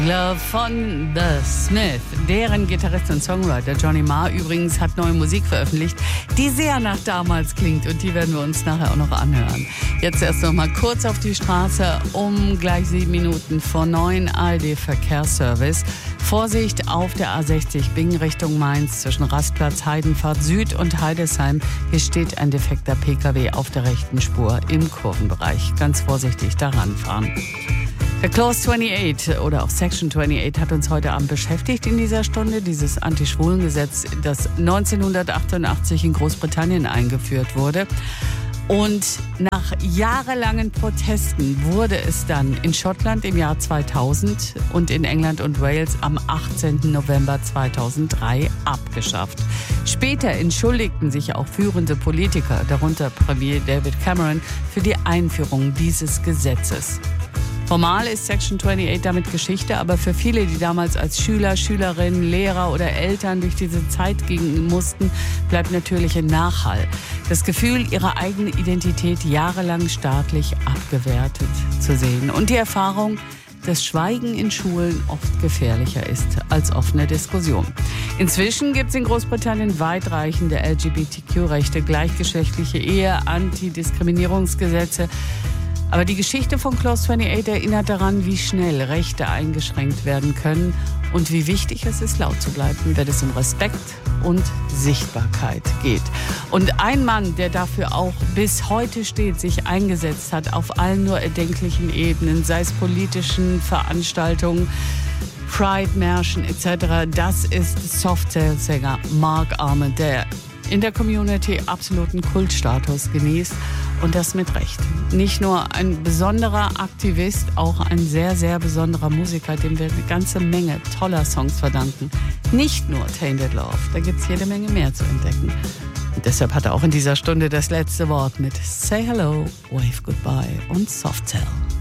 Love von The Smith. Deren Gitarrist und Songwriter Johnny Marr übrigens hat neue Musik veröffentlicht, die sehr nach damals klingt, und die werden wir uns nachher auch noch anhören. Jetzt erst noch mal kurz auf die Straße, um gleich 7 Minuten vor 9 ARD Verkehrsservice. Vorsicht auf der A60 Bingen Richtung Mainz zwischen Rastplatz Heidenfahrt Süd und Heidesheim. Hier steht ein defekter PKW auf der rechten Spur im Kurvenbereich. Ganz vorsichtig daran fahren. Der Clause 28 oder auch Section 28 hat uns heute Abend beschäftigt in dieser Stunde. Dieses Anti-Schwulen-Gesetz, das 1988 in Großbritannien eingeführt wurde. Und nach jahrelangen Protesten wurde es dann in Schottland im Jahr 2000 und in England und Wales am 18. November 2003 abgeschafft. Später entschuldigten sich auch führende Politiker, darunter Premier David Cameron, für die Einführung dieses Gesetzes. Formal ist Section 28 damit Geschichte, aber für viele, die damals als Schüler, Schülerinnen, Lehrer oder Eltern durch diese Zeit gehen mussten, bleibt natürlich ein Nachhall. Das Gefühl, ihre eigene Identität jahrelang staatlich abgewertet zu sehen. Und die Erfahrung, dass Schweigen in Schulen oft gefährlicher ist als offene Diskussion. Inzwischen gibt es in Großbritannien weitreichende LGBTQ-Rechte, gleichgeschlechtliche Ehe, Antidiskriminierungsgesetze. Aber die Geschichte von Clause 28 erinnert daran, wie schnell Rechte eingeschränkt werden können und wie wichtig es ist, laut zu bleiben, wenn es um Respekt und Sichtbarkeit geht. Und ein Mann, der dafür auch bis heute steht, sich eingesetzt hat, auf allen nur erdenklichen Ebenen, sei es politischen Veranstaltungen, Pride-Märschen etc., das ist Softcell-Sänger Mark Arment, der in der Community absoluten Kultstatus genießt. Und das mit Recht. Nicht nur ein besonderer Aktivist, auch ein sehr, sehr besonderer Musiker, dem wir eine ganze Menge toller Songs verdanken. Nicht nur Tainted Love, da gibt es jede Menge mehr zu entdecken. Und deshalb hat er auch in dieser Stunde das letzte Wort mit Say Hello, Wave Goodbye und Softcell.